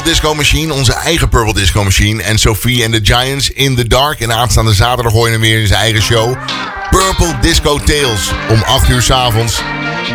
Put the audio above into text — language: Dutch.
Disco Machine, onze eigen Purple Disco Machine. En Sophie and the Giants in the Dark. En aanstaande zaterdag hoor je hem weer in zijn eigen show. Purple Disco Tales om 8 uur 's avonds.